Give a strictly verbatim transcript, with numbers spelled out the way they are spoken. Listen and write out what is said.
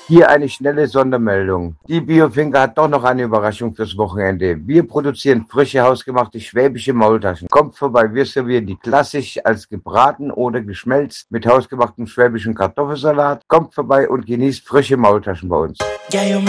Hier eine schnelle Sondermeldung. Die Biofinker hat doch noch eine Überraschung fürs Wochenende. Wir produzieren frische, hausgemachte schwäbische Maultaschen. Kommt vorbei, wir servieren die klassisch als gebraten oder geschmelzt mit hausgemachtem schwäbischen Kartoffelsalat. Kommt vorbei und genießt frische Maultaschen bei uns. Ya yo